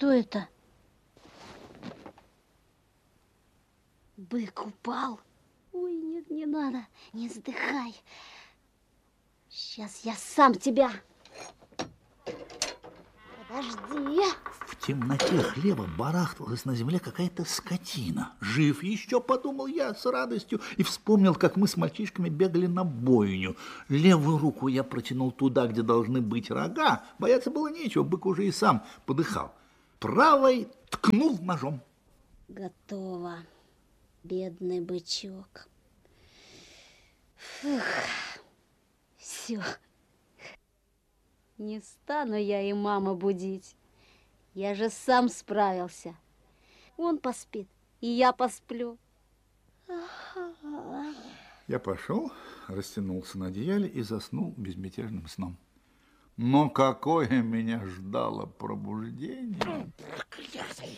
Что это? Бык упал. Ой, нет, не надо. Не вздыхай. Сейчас я сам тебя. Подожди. В темноте хлеба барахталась на земле какая-то скотина. Жив еще, подумал я с радостью, и вспомнил, как мы с мальчишками бегали на бойню. Левую руку я протянул туда, где должны быть рога. Бояться было нечего, бык уже и сам подыхал. Правой ткнул ножом. Готово. Бедный бычок. Фух. Все. Не стану я и маму будить. Я же сам справился. Он поспит, и я посплю. Я пошел, растянулся на одеяле и заснул безмятежным сном. Но какое меня ждало пробуждение. Проклятый!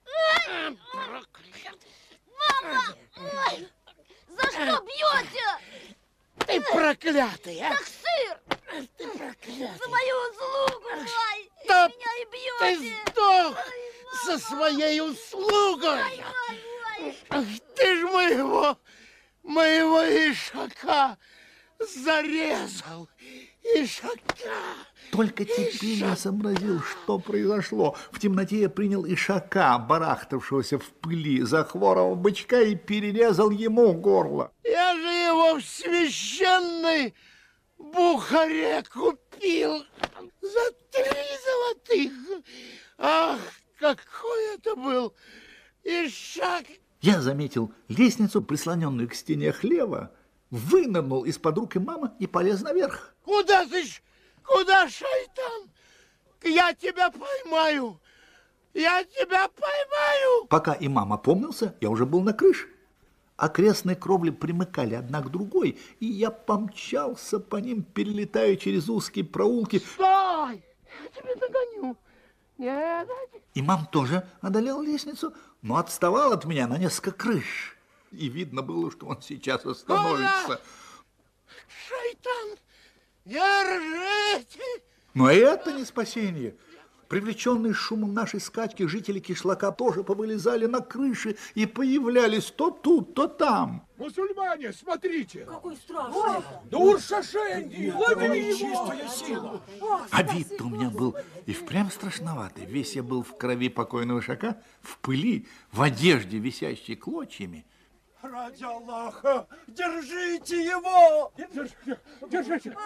Мама! Ой! За что бьете? Ты проклятый, а? Как сыр! Ты проклятый! За мою услугу! Ай! Да Меня и бьете! ты сдох со своей услугой! Ах, ты ж моего Ишака зарезал! Ишака! Только теперь я сообразил, что произошло. В темноте я принял Ишака, барахтавшегося в пыли, за хворого бычка и перерезал ему горло. Я же его в священной Бухаре купил за 3 золотых. Ах, какой это был Ишак! Я заметил лестницу, прислоненную к стене хлева, вынырнул из-под рук имама и полез наверх. Куда ты ж? Куда, шайтан? Я тебя поймаю! Я тебя поймаю! Пока имам опомнился, я уже был на крыше. Окрестные кровли примыкали одна к другой, и я помчался по ним, перелетая через узкие проулки. Стой! Я тебя догоню! Нет! Имам тоже одолел лестницу, но отставал от меня на несколько крыш. И видно было, что он сейчас остановится. Ура! Шайтан! Держите! Но и это не спасение. Привлеченные шумом нашей скачки, жители кишлака тоже повылезали на крыши и появлялись то тут, то там. Мусульмане, смотрите! Какой страшный! Да Уршашенди! Ловили чистая сила! А вид-то у меня был и впрямь страшноватый. Весь я был в крови покойного Ишака, в пыли, в одежде, висящей клочьями. Ради Аллаха, держите его! Держите!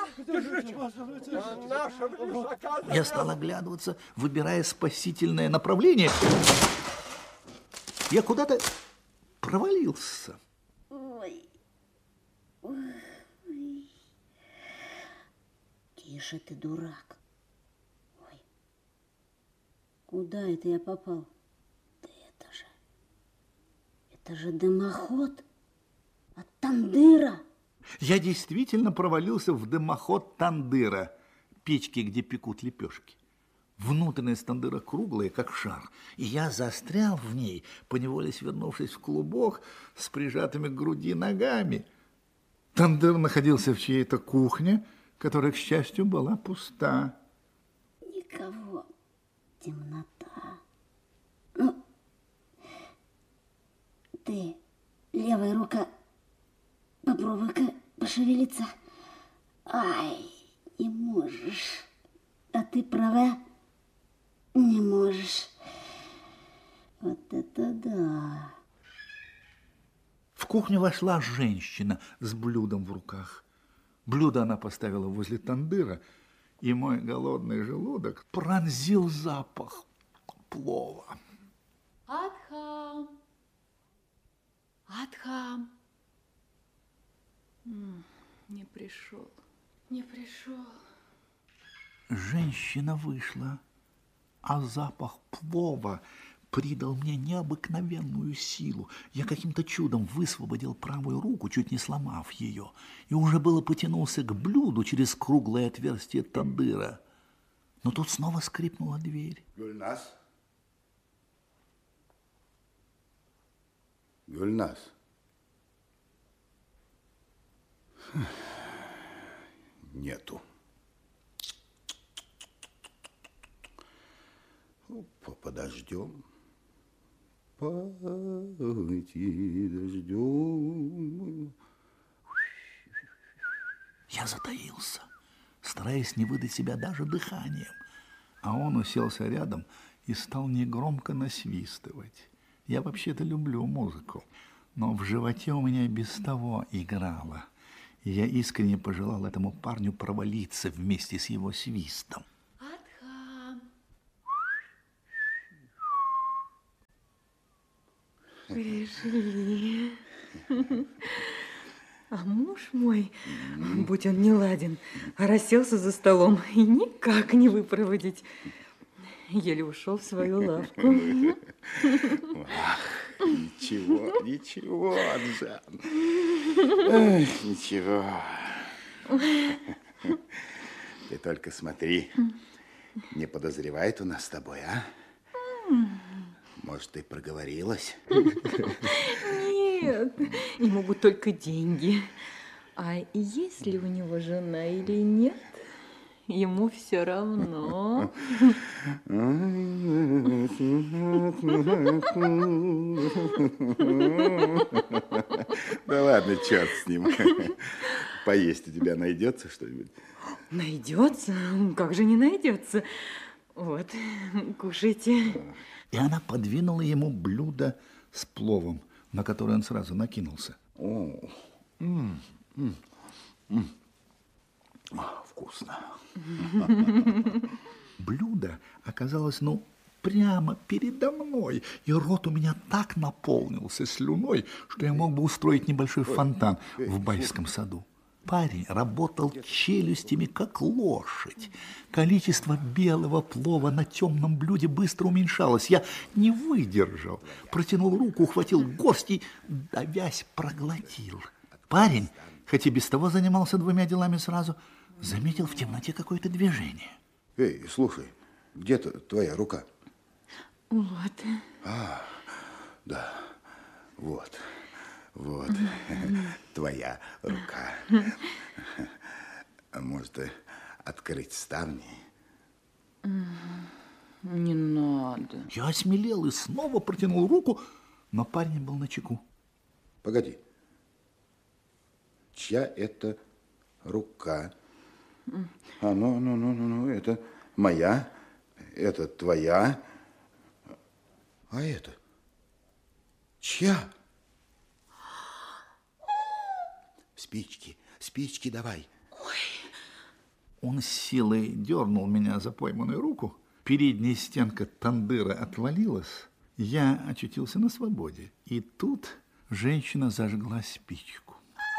Нашего Ишака! Я стал оглядываться, выбирая спасительное направление. Я куда-то провалился. Ой. Ой. Тише ты, дурак. Ой. Куда это я попал? Да это же дымоход от тандыра. Я действительно провалился в дымоход тандыра, печки, где пекут лепешки. Внутренность тандыра круглая, как шар, и я застрял в ней, поневоле свернувшись в клубок с прижатыми к груди ногами. Тандыр находился в чьей-то кухне, которая, к счастью, была пуста. Никого. Темнота. Ну, ты, левая рука, попробуй-ка пошевелиться. Ай, не можешь. А ты правая не можешь. Вот это да. В кухню вошла женщина с блюдом в руках. Блюдо она поставила возле тандыра, и мой голодный желудок пронзил запах плова. Адхам! Адхам! Не пришел, не пришел. Женщина вышла, а запах плова придал мне необыкновенную силу. Я каким-то чудом высвободил правую руку, чуть не сломав ее, и уже было потянулся к блюду через круглое отверстие тандыра. Но тут снова скрипнула дверь. Гульнас? Гульнас? Нету. Подождем. Подождем. Я затаился, стараясь не выдать себя даже дыханием. А он уселся рядом и стал негромко насвистывать. Я вообще-то люблю музыку, но в животе у меня без того играло. И я искренне пожелал этому парню провалиться вместе с его свистом. Адхам. Пришли. А муж мой, будь он не ладен, расселся за столом и никак не выпроводить. Еле ушел в свою лавку. Ничего, ничего, Анжан. Ой, ничего. Ты только смотри, не подозревает у нас с тобой, а? Может, ты проговорилась? Нет, ему будут только деньги. А есть ли у него жена или нет, ему все равно. Да ладно, черт с ним. Поесть у тебя найдется что-нибудь? Найдется? Как же не найдется? Вот, кушайте. И она подвинула ему блюдо с пловом, на которое он сразу накинулся. Вкусно. Блюдо оказалось, прямо передо мной, и рот у меня так наполнился слюной, что я мог бы устроить небольшой фонтан в Байском саду. Парень работал челюстями, как лошадь. Количество белого плова на темном блюде быстро уменьшалось. Я не выдержал, протянул руку, ухватил горсть и, давясь, проглотил. Парень, хоть и без того занимался двумя делами сразу, заметил в темноте какое-то движение. Эй, слушай, где-то твоя рука? Вот. Да, вот. Вот, твоя рука. А может, открыть ставни? Не надо. Я осмелел и снова протянул руку, но парень был начеку. Погоди. Чья это рука? Это моя, это твоя. А это чья? Спички давай. Он с силой дернул меня за пойманную руку. Передняя стенка тандыра отвалилась. Я очутился на свободе. И тут женщина зажгла спичку.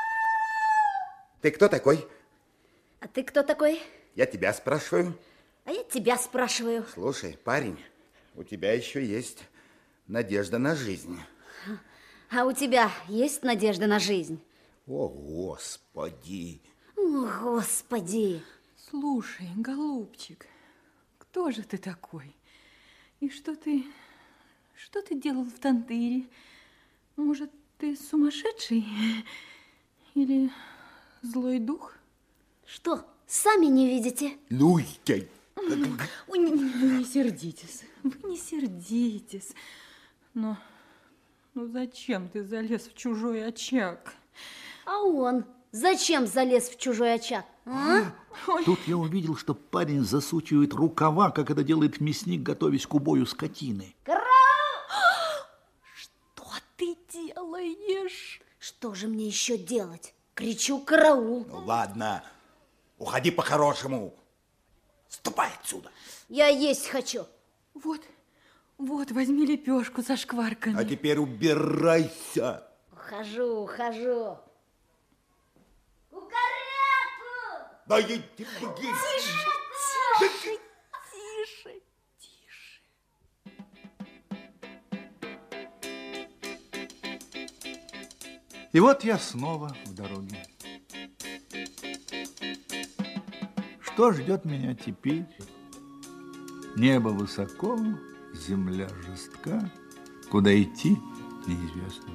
Ты кто такой? А ты кто такой? Я тебя спрашиваю. А я тебя спрашиваю. Слушай, парень, у тебя еще есть надежда на жизнь. А у тебя есть надежда на жизнь? О, Господи! О, Господи! Слушай, голубчик, кто же ты такой? И что ты делал в тандыре? Может, ты сумасшедший? Или злой дух? Что, сами не видите? Ну, Ой, вы не сердитесь, Но зачем ты залез в чужой очаг? А он зачем залез в чужой очаг? А? Тут я увидел, что парень засучивает рукава, как это делает мясник, готовясь к убою скотины. Что ты делаешь? Что же мне еще делать? Кричу: караул! Ну, ладно, уходи по-хорошему. Ступай отсюда. Я есть хочу. Вот, возьми лепешку со шкварками. А теперь убирайся. Ухожу. Кукаряку! Да иди, беги. Тише. И вот я снова в дороге. Что ждет меня теперь? Небо высоко, земля жестка, куда идти неизвестно.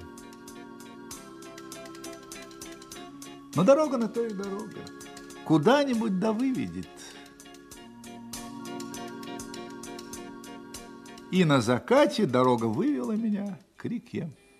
Но дорога на то и дорога, куда-нибудь да выведет. И на закате дорога вывела меня к реке.